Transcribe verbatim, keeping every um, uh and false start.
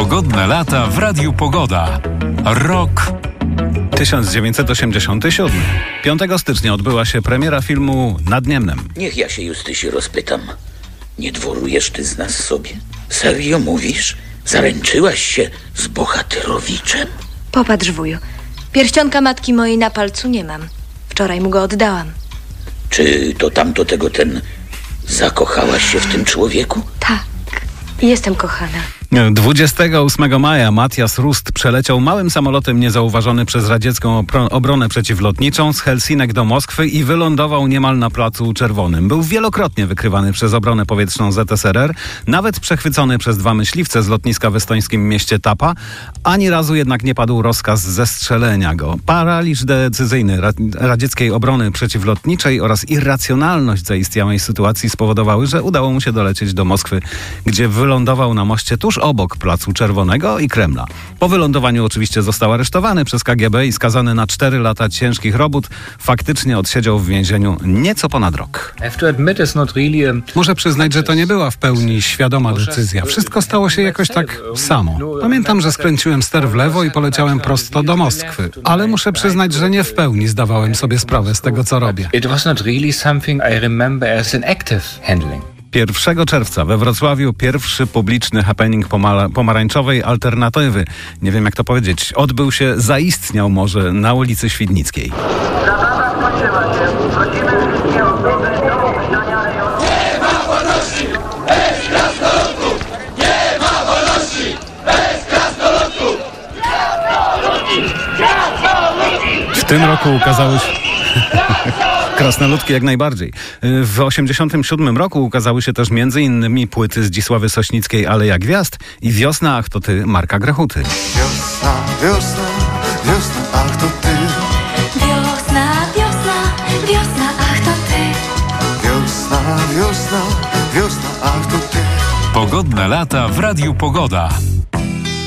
Pogodne lata w Radiu Pogoda. Rok tysiąc dziewięćset osiemdziesiąty siódmy. piątego stycznia odbyła się premiera filmu Nad Niemnem. Niech ja się Justysi rozpytam. Nie dworujesz ty z nas sobie? Serio mówisz? Zaręczyłaś się z bohaterowiczem? Popatrz, wuju. Pierścionka matki mojej na palcu nie mam. Wczoraj mu go oddałam. Czy to tamto tego ten... Zakochałaś się w tym człowieku? Tak. Jestem kochana. dwudziestego ósmego maja Matthias Rust przeleciał małym samolotem niezauważony przez radziecką opro- obronę przeciwlotniczą z Helsinek do Moskwy i wylądował niemal na Placu Czerwonym. Był wielokrotnie wykrywany przez obronę powietrzną Z S R R, nawet przechwycony przez dwa myśliwce z lotniska w estońskim mieście Tapa. Ani razu jednak nie padł rozkaz zestrzelenia go. Paraliż decyzyjny ra- radzieckiej obrony przeciwlotniczej oraz irracjonalność zaistniałej sytuacji spowodowały, że udało mu się dolecieć do Moskwy, gdzie wylądował na moście tuż obok Placu Czerwonego i Kremla. Po wylądowaniu oczywiście został aresztowany przez K G B i skazany na cztery lata ciężkich robót. Faktycznie odsiedział w więzieniu nieco ponad rok. Muszę przyznać, że to nie była w pełni świadoma decyzja. Wszystko stało się jakoś tak samo. Pamiętam, że skręciłem ster w lewo i poleciałem prosto do Moskwy. Ale muszę przyznać, że nie w pełni zdawałem sobie sprawę z tego, co robię. pierwszego czerwca we Wrocławiu pierwszy publiczny happening pomara- pomarańczowej alternatywy. Nie wiem, jak to powiedzieć. Odbył się, zaistniał może na ulicy Świdnickiej. Zabawa skończyła się. Prosimy wszystkie osoby do opuszczania rejonu. Nie ma wolności bez krasnoludków! Nie ma wolności bez krasnoludków! W tym roku ukazały się... Krasnoludki jak najbardziej. W osiemdziesiątym siódmym roku ukazały się też między innymi płyty Zdzisławy Sośnickiej Ale jak gwiazd i Wiosna, ach to ty Marka Grechuty. Wiosna, wiosna, wiosna, ach to ty. Wiosna, wiosna, wiosna, ach to ty. Wiosna, wiosna, wiosna, ach to ty. Pogodne lata w Radiu Pogoda.